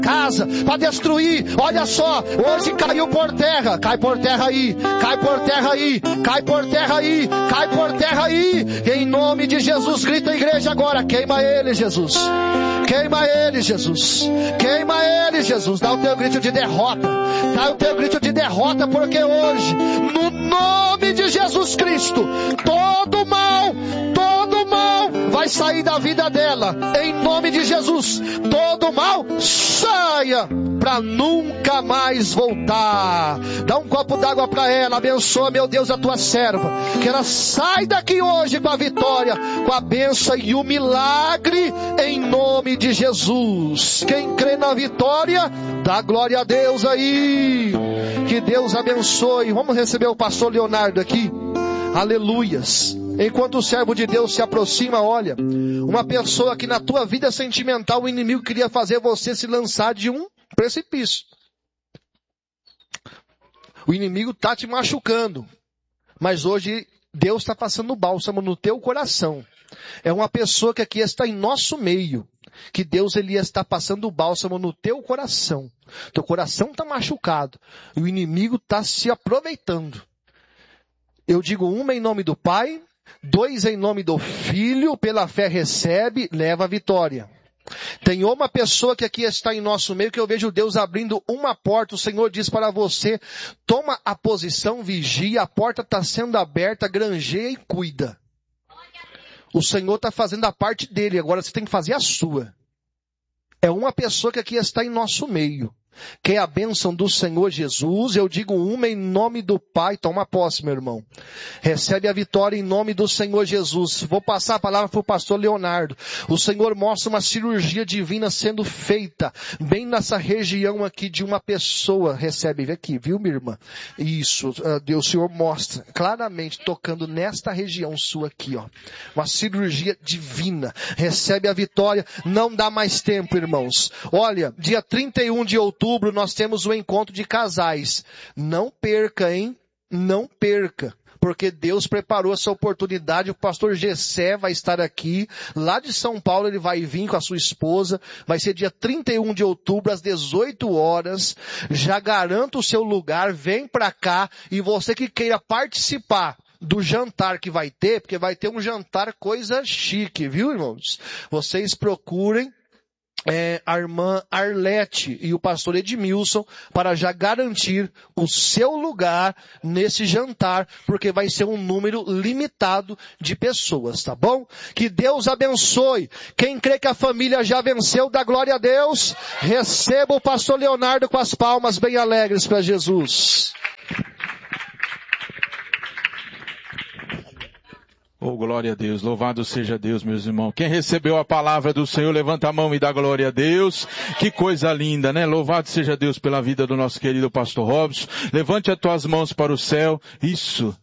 casa, para destruir. Olha só, hoje caiu por terra. Cai por terra aí, cai por terra aí, cai por terra aí, cai por terra aí. Em nome de Jesus, grita a igreja agora, queima ele, Jesus. Queima ele, Jesus. Queima ele, Jesus. Dá o teu grito de derrota. Dá o teu grito de derrota, porque hoje, no nome de Jesus Cristo, todo mal vai sair da vida dela. Em nome de Jesus, todo mal saia para nunca mais voltar. Dá um copo d'água para ela. Abençoa, meu Deus, a tua serva. Que ela sai daqui hoje com a vitória, com a bênção e o milagre, em nome de Jesus. Quem crê na vitória, dá glória a Deus aí. Que Deus abençoe. Vamos receber o pastor Leonardo aqui. Aleluias. Enquanto o servo de Deus se aproxima, olha, uma pessoa que na tua vida sentimental o inimigo queria fazer você se lançar de um precipício. O inimigo está te machucando, mas hoje Deus está passando bálsamo no teu coração. É uma pessoa que aqui está em nosso meio, que Deus ele está passando bálsamo no teu coração. Teu coração está machucado e o inimigo está se aproveitando. Eu digo uma em nome do Pai, 2 em nome do Filho, pela fé recebe, leva a vitória. Tem uma pessoa que aqui está em nosso meio que eu vejo Deus abrindo uma porta. O Senhor diz para você, toma a posição, vigia, a porta está sendo aberta, granjeia e cuida. O Senhor está fazendo a parte dele, agora você tem que fazer a sua. É uma pessoa que aqui está em nosso meio. Que é a bênção do Senhor Jesus, eu digo uma em nome do Pai, toma posse, meu irmão. Recebe a vitória em nome do Senhor Jesus. Vou passar a palavra para o pastor Leonardo. O Senhor mostra uma cirurgia divina sendo feita, bem nessa região aqui de uma pessoa. Recebe aqui, viu, minha irmã? Isso, Deus, o Senhor mostra claramente, tocando nesta região sua aqui, ó. Uma cirurgia divina. Recebe a vitória, não dá mais tempo, irmãos. Olha, dia 31 de outubro, nós temos o encontro de casais. Não perca, hein? Não perca. Porque Deus preparou essa oportunidade. O pastor Gessé vai estar aqui. Lá de São Paulo ele vai vir com a sua esposa. Vai ser dia 31 de outubro, às 18 horas. Já garanto o seu lugar. Vem pra cá. E você que queira participar do jantar que vai ter, porque vai ter um jantar coisa chique, viu, irmãos? Vocês procurem a irmã Arlete e o pastor Edmilson para já garantir o seu lugar nesse jantar, porque vai ser um número limitado de pessoas, tá bom? Que Deus abençoe. Quem crê que a família já venceu, dá glória a Deus. Receba o pastor Leonardo com as palmas bem alegres para Jesus. Oh, glória a Deus, louvado seja Deus, meus irmãos. Quem recebeu a palavra do Senhor, levanta a mão e dá glória a Deus. Que coisa linda, né? Louvado seja Deus pela vida do nosso querido pastor Robson. Levante as tuas mãos para o céu. Isso.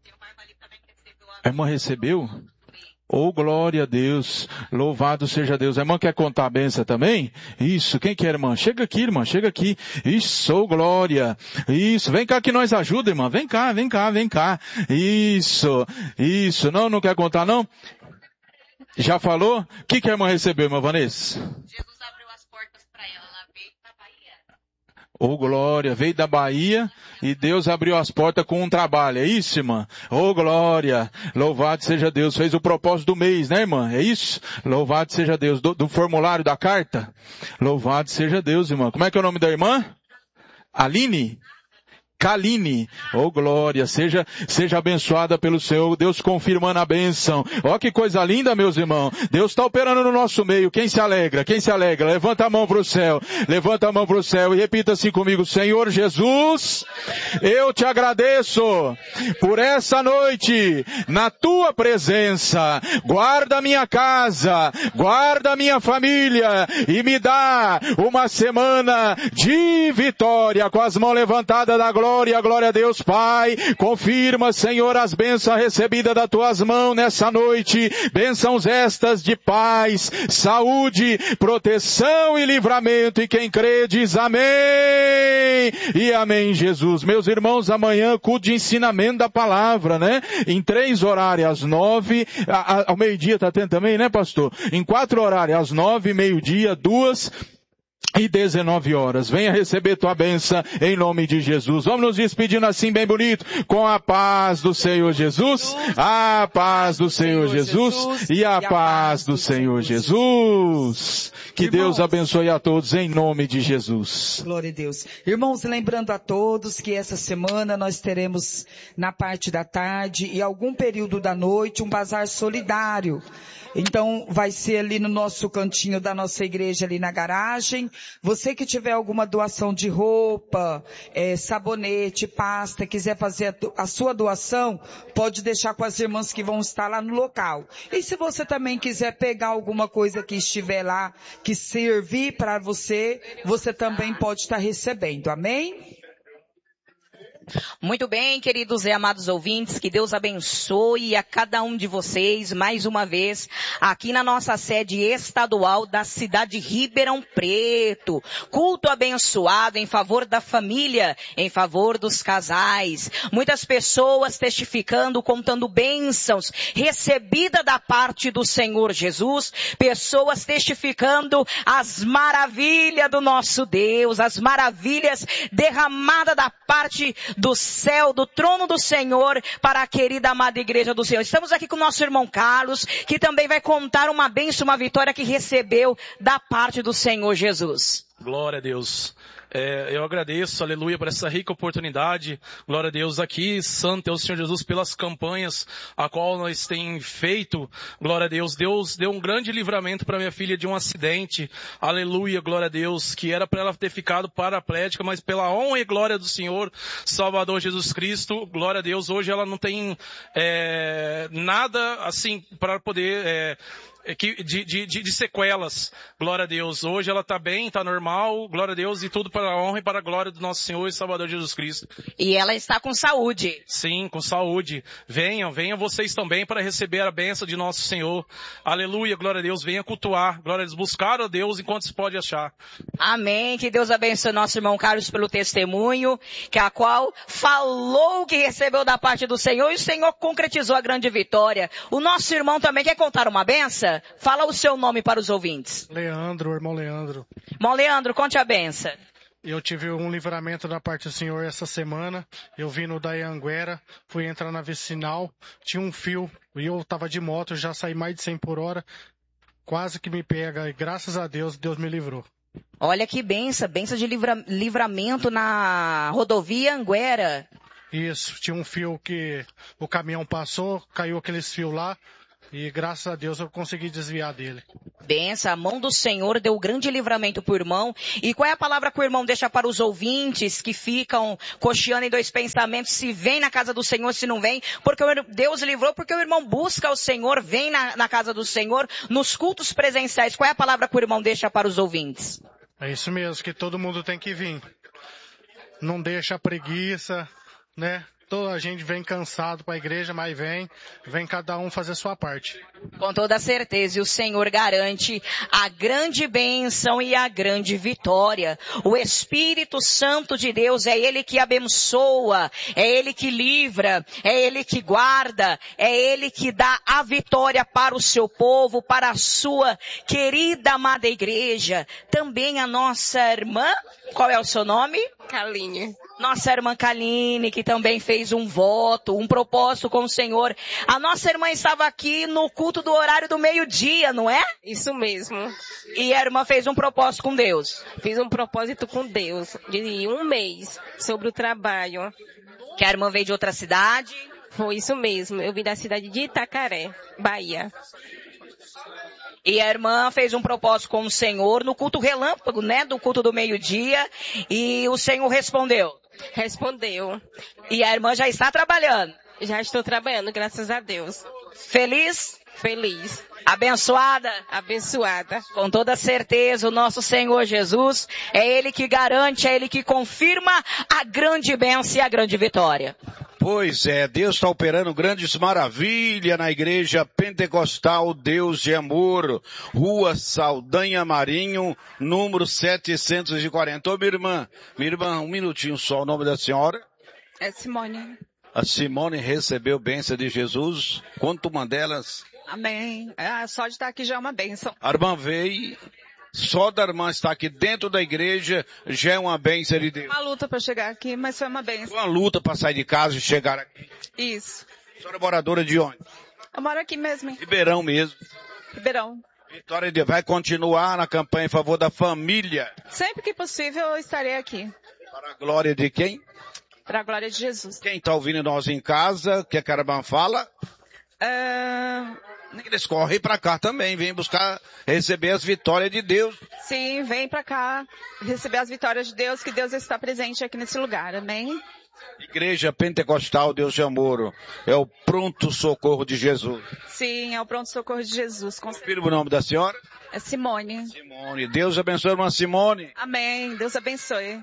A irmã recebeu? Oh, glória a Deus. Louvado seja Deus. A irmã quer contar a bênção também? Isso. Quem quer, irmã? Chega aqui, irmã. Chega aqui. Isso, oh, glória. Isso. Vem cá que nós ajuda, irmã. Vem cá, vem cá, vem cá. Isso. Isso. Não quer contar, não? Já falou? O que a irmã recebeu, irmã Vanessa? Jesus abriu as portas para ela. Ela veio da Bahia. Oh, glória. Veio da Bahia e Deus abriu as portas com um trabalho. É isso, irmã? Oh, glória. Louvado seja Deus. Fez o propósito do mês, né, irmã? É isso? Louvado seja Deus. Do formulário da carta? Louvado seja Deus, irmã. Como é que é o nome da irmã? Aline? Kaline, oh glória, seja abençoada pelo Senhor, Deus confirmando a bênção. Ó que coisa linda, meus irmãos. Deus está operando no nosso meio. Quem se alegra? Levanta a mão para o céu. Levanta a mão para o céu e repita assim comigo: Senhor Jesus, eu te agradeço por essa noite na tua presença. Guarda a minha casa, guarda a minha família e me dá uma semana de vitória. Com as mãos levantadas da glória, glória a Deus, Pai. Confirma, Senhor, as bênçãos recebidas das tuas mãos nessa noite. Bênçãos estas de paz, saúde, proteção e livramento. E quem crê diz amém. E amém, Jesus. Meus irmãos, amanhã culto de ensinamento da palavra, né? Em 3 horários, às 9, ao meio-dia tá tendo também, né, pastor? Em 4 horários, às 9, meio-dia, 2 e 19 horas. Venha receber tua bênção em nome de Jesus. Vamos nos despedindo assim bem bonito, com a paz do Senhor Jesus, a paz do Senhor Jesus e a paz do Senhor Jesus. Que Deus abençoe a todos em nome de Jesus. Glória a Deus. Irmãos, lembrando a todos que essa semana nós teremos na parte da tarde e algum período da noite um bazar solidário. Então, vai ser ali no nosso cantinho da nossa igreja, ali na garagem. Você que tiver alguma doação de roupa, sabonete, pasta, quiser fazer a sua doação, pode deixar com as irmãs que vão estar lá no local. E se você também quiser pegar alguma coisa que estiver lá, que servir para você, você também pode estar recebendo. Amém? Muito bem, queridos e amados ouvintes, que Deus abençoe a cada um de vocês, mais uma vez, aqui na nossa sede estadual da cidade de Ribeirão Preto. Culto abençoado em favor da família, em favor dos casais. Muitas pessoas testificando, contando bênçãos recebidas da parte do Senhor Jesus. Pessoas testificando as maravilhas do nosso Deus, as maravilhas derramadas da parte do céu, do trono do Senhor, para a querida amada igreja do Senhor. Estamos aqui com o nosso irmão Carlos, que também vai contar uma bênção, uma vitória que recebeu da parte do Senhor Jesus. Glória a Deus. Eu agradeço, aleluia, por essa rica oportunidade. Glória a Deus aqui. Santo é o Senhor Jesus pelas campanhas a qual nós tem feito. Glória a Deus. Deus deu um grande livramento para minha filha de um acidente. Aleluia, glória a Deus. Que era para ela ter ficado paraplégica, mas pela honra e glória do Senhor, Salvador Jesus Cristo, glória a Deus. Hoje ela não tem nada assim para poder... de sequelas, glória a Deus. Hoje ela está bem, está normal, glória a Deus, e tudo para a honra e para a glória do nosso Senhor e Salvador Jesus Cristo. E ela está com saúde. Sim, com saúde. Venham vocês também para receber a bênção de nosso Senhor. Aleluia, glória a Deus. Venha cultuar, glória a Deus, buscar a Deus enquanto se pode achar. Amém. Que Deus abençoe nosso irmão Carlos pelo testemunho, que a qual falou que recebeu da parte do Senhor e o Senhor concretizou a grande vitória. O nosso irmão também quer contar uma bênção? Fala o seu nome para os ouvintes. Leandro, irmão Leandro. Irmão Leandro, conte a benção. Eu tive um livramento da parte do Senhor essa semana. Eu vim no Dayanguera, fui entrar na vicinal, tinha um fio e eu estava de moto, já saí mais de 100 por hora, quase que me pega e graças a Deus, Deus me livrou. Olha que benção de livramento na rodovia Anguera. Isso, tinha um fio que o caminhão passou, caiu aqueles fios lá. E graças a Deus eu consegui desviar dele. Benção, a mão do Senhor deu grande livramento para o irmão. E qual é a palavra que o irmão deixa para os ouvintes que ficam cocheando em dois pensamentos, se vem na casa do Senhor, se não vem? Porque Deus livrou, porque o irmão busca o Senhor, vem na casa do Senhor, nos cultos presenciais. Qual é a palavra que o irmão deixa para os ouvintes? É isso mesmo, que todo mundo tem que vir. Não deixa a preguiça, né? Toda a gente vem cansado para a igreja, mas vem cada um fazer a sua parte. Com toda certeza, e o Senhor garante a grande bênção e a grande vitória. O Espírito Santo de Deus é Ele que abençoa, é Ele que livra, é Ele que guarda, é Ele que dá a vitória para o seu povo, para a sua querida amada igreja. Também a nossa irmã, qual é o seu nome? Kaline. Nossa irmã Kaline, que também fez um voto, um propósito com o Senhor. A nossa irmã estava aqui no culto do horário do meio-dia, não é? Isso mesmo. E a irmã fez um propósito com Deus. Fiz um propósito com Deus de 1 mês sobre o trabalho. Que a irmã veio de outra cidade? Foi isso mesmo. Eu vim da cidade de Itacaré, Bahia. E a irmã fez um propósito com o Senhor no culto relâmpago, né? Do culto do meio-dia. E o Senhor respondeu. Respondeu. E a irmã já está trabalhando. Já estou trabalhando, graças a Deus. Feliz? Feliz. Abençoada? Abençoada. Com toda certeza, o nosso Senhor Jesus é Ele que garante, é Ele que confirma a grande bênção e a grande vitória. Pois é, Deus está operando grandes maravilhas na Igreja Pentecostal Deus de Amor, Rua Saldanha Marinho, número 740. Ô, minha irmã, um minutinho só, o nome da senhora? É Simone. A Simone recebeu bênção de Jesus. Conta uma delas. Amém. Só de estar aqui já é uma bênção. A irmã veio Só da irmã estar aqui dentro da igreja já é uma bênção de Deus. Uma luta para chegar aqui, mas foi uma bênção. Uma luta para sair de casa e chegar aqui. Isso. A senhora é moradora de onde? Eu moro aqui mesmo, hein? Ribeirão mesmo. Ribeirão. Vitória de Deus vai continuar na campanha em favor da família. Sempre que possível eu estarei aqui. Para a glória de quem? Para a glória de Jesus. Quem está ouvindo nós em casa, que a Carabã fala? Eles correm para cá também, vêm buscar receber as vitórias de Deus. Sim, vem para cá receber as vitórias de Deus, que Deus está presente aqui nesse lugar, amém? Igreja Pentecostal Deus de Amor, é o pronto socorro de Jesus. Sim, é o pronto socorro de Jesus. Confirma o nome da senhora? É Simone. Simone, Deus abençoe a irmã Simone. Amém, Deus abençoe.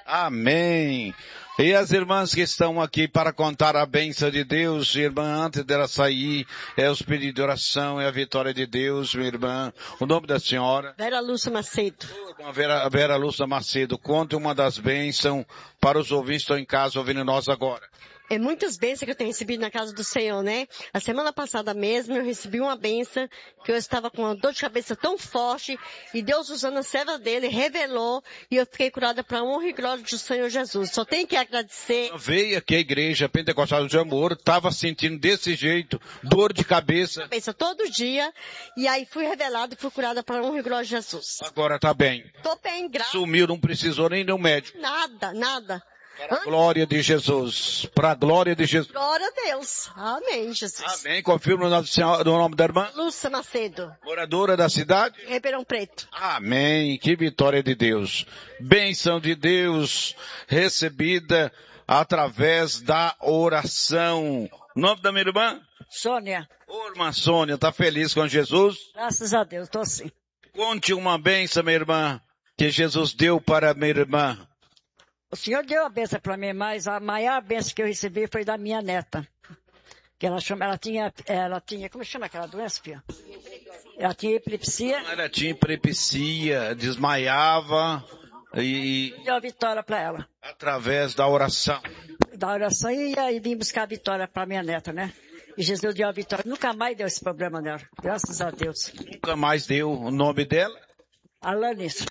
Amém. E as irmãs que estão aqui para contar a bênção de Deus, irmã, antes dela sair, é os pedidos de oração, é a vitória de Deus, minha irmã. O nome da senhora? Vera Lúcia Macedo. Vera Lúcia Macedo, conte uma das bênçãos para os ouvintes que estão em casa ouvindo nós agora. É muitas bênçãos que eu tenho recebido na casa do Senhor, né? A semana passada mesmo eu recebi uma bênção que eu estava com uma dor de cabeça tão forte e Deus usando a serva dele revelou e eu fiquei curada para a honra e glória do Senhor Jesus. Só tenho que agradecer. Veio aqui a igreja Pentecostal de Amor, estava sentindo desse jeito, dor de cabeça. Todo dia e aí fui revelada e fui curada para a honra e glória de Jesus. Agora está bem. Tô bem, graças. Sumiu, não precisou nem de um médico. Nada. Para a glória de Jesus. Para a glória de Jesus. Glória a Deus. Amém, Jesus. Amém. Confirma o nome da irmã? Lúcia Macedo. Moradora da cidade? Ribeirão Preto. Amém. Que vitória de Deus. Bênção de Deus recebida através da oração. O nome da minha irmã? Sônia. Ô, irmã Sônia, tá feliz com Jesus? Graças a Deus, tô sim. Conte uma bênção, minha irmã, que Jesus deu para a minha irmã. O Senhor deu a bênção para mim, mas a maior bênção que eu recebi foi da minha neta. Que ela tinha, como chama aquela doença, filha? Ela tinha epilepsia. Ela tinha epilepsia, desmaiava e... Deu a vitória para ela. Através da oração. Da oração e aí vim buscar a vitória para minha neta, né? E Jesus deu a vitória. Nunca mais deu esse problema nela. Graças a Deus. Nunca mais deu o nome dela? Alanis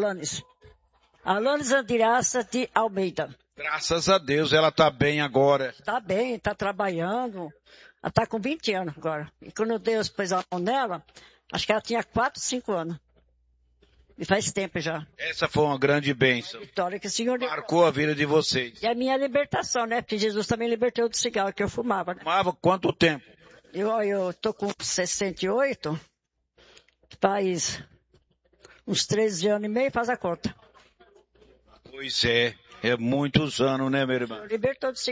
Andiraça de Almeida. Graças a Deus, ela está bem agora. Está bem, está trabalhando. Ela está com 20 anos agora. E quando Deus pôs a mão nela, acho que ela tinha 4, 5 anos. E faz tempo já. Essa foi uma grande bênção. A vitória que o Senhor marcou a vida de vocês. E a minha libertação, né? Porque Jesus também libertou do cigarro que eu fumava. Né? Fumava quanto tempo? Eu tô com 68. Faz uns 13 anos e meio, faz a conta. Pois é muitos anos, né, meu irmão? Libertou do cigarro.